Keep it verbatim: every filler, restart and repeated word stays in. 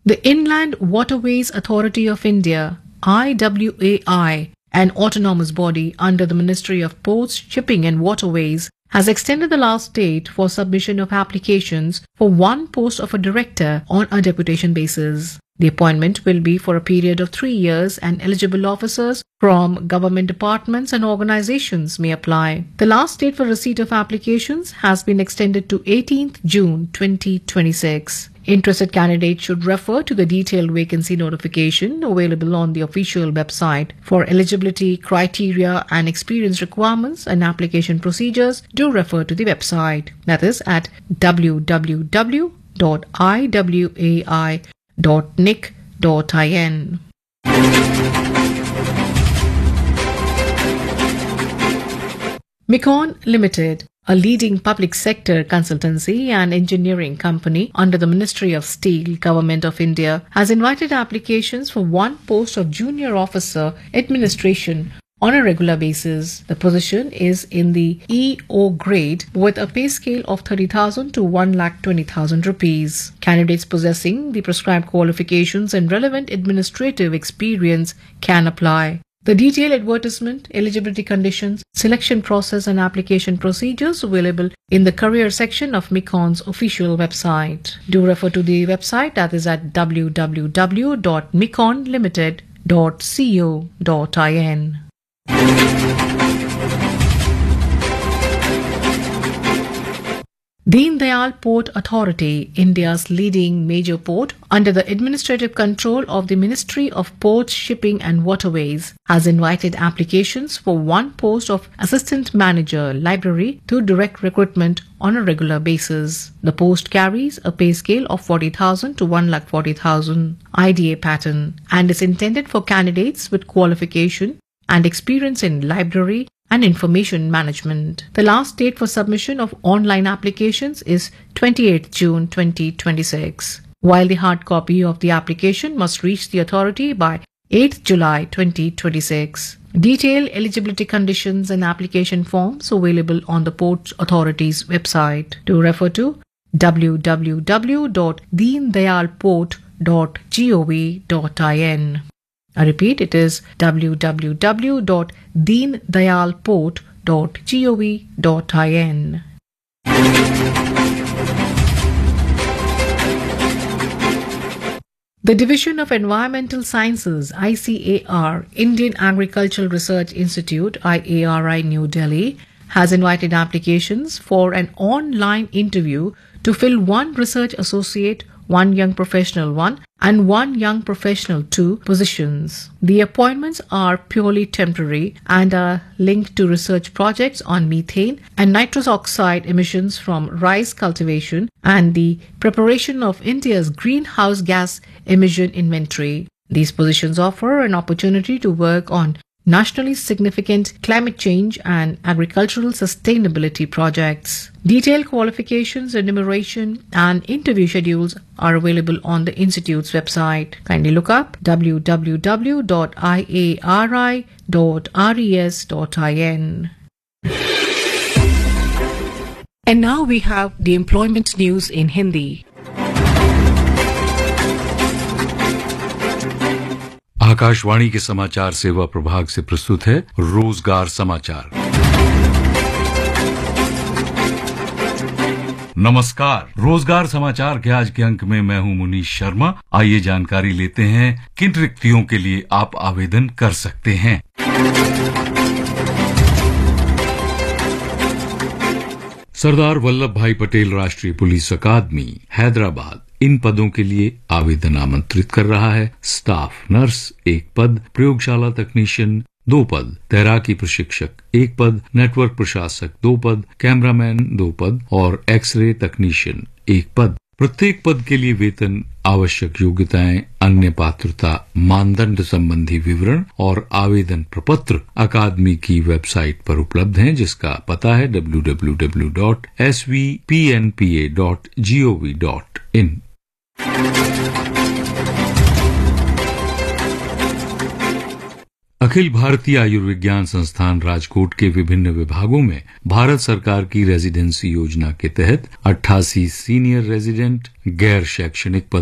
The Inland Waterways Authority of India, I W A I, an autonomous body under the Ministry of Ports, Shipping and Waterways, has extended the last date for submission of applications for one post of a director on a deputation basis. The appointment will be for a period of three years and eligible officers from government departments and organizations may apply. The last date for receipt of applications has been extended to eighteenth June twenty twenty-six. Interested candidates should refer to the detailed vacancy notification available on the official website. For eligibility criteria and experience requirements and application procedures, do refer to the website. That is at w w w dot i w a i dot nic dot in. Micon Limited, a leading public sector consultancy and engineering company under the Ministry of Steel, Government of India, has invited applications for one post of Junior Officer Administration on a regular basis. The position is in the E O grade with a pay scale of thirty thousand to one lakh twenty thousand rupees. Candidates possessing the prescribed qualifications and relevant administrative experience can apply. The detailed advertisement, eligibility conditions, selection process and application procedures available in the career section of Micon's official website. Do refer to the website, that is at w w w dot micon limited dot co dot in. Deen Dayal Port Authority, India's leading major port under the administrative control of the Ministry of Ports, Shipping and Waterways, has invited applications for one post of Assistant Manager Library through direct recruitment on a regular basis. The post carries a pay scale of forty thousand to one lakh forty thousand I D A pattern and is intended for candidates with qualification and experience in library and information management. The last date for submission of online applications is twenty-eighth June twenty twenty-six, while the hard copy of the application must reach the authority by eighth July twenty twenty-six. Detailed eligibility conditions and application forms available on the Port Authority's website. To refer to w w w dot deen dayal port dot gov dot in. I repeat, it is w w w dot deen dayal port dot gov dot in. The Division of Environmental Sciences, I C A R, Indian Agricultural Research Institute, I A R I, New Delhi, has invited applications for an online interview to fill one research associate, one young professional one, and one young professional two positions. The appointments are purely temporary and are linked to research projects on methane and nitrous oxide emissions from rice cultivation and the preparation of India's greenhouse gas emission inventory. These positions offer an opportunity to work on nationally significant climate change and agricultural sustainability projects. Detailed qualifications, enumeration, and interview schedules are available on the Institute's website. Kindly look up w w w dot i a r i dot res dot in. And now we have the employment news in Hindi. Akashvani के समाचार सेवा प्रभाग से प्रस्तुत है रोजगार समाचार। नमस्कार, रोजगार समाचार के आज के अंक में मैं हूं मुनीश शर्मा। आइए जानकारी लेते हैं किन रिक्तियों के लिए आप आवेदन कर सकते हैं। सरदार वल्लभ भाई पटेल राष्ट्रीय पुलिस अकादमी हैदराबाद इन पदों के लिए आवेदन आमंत्रित कर रहा है। स्टाफ नर्स एक पद, प्रयोगशाला तकनीशियन दो पद, तैराकी प्रशिक्षक एक पद, नेटवर्क प्रशासक दो पद, कैमरामैन दो पद और एक्सरे तकनीशियन एक पद। प्रत्येक पद के लिए वेतन, आवश्यक योग्यताएं, अन्य पात्रता मानदंड संबंधी विवरण और आवेदन प्रपत्र अकादमी की वेबसाइट पर उपलब्ध हैं, जिसका पता है W W W dot S V P N P A dot G O V dot in. Akhil Bharatiya Ayurvigyan संस्थान राजकोट के विभिन्न विभागों में भारत सरकार की रेजिडेंसी योजना के तहत अट्ठासी सीनियर रेजिडेंट गैर शैक्षणिक पद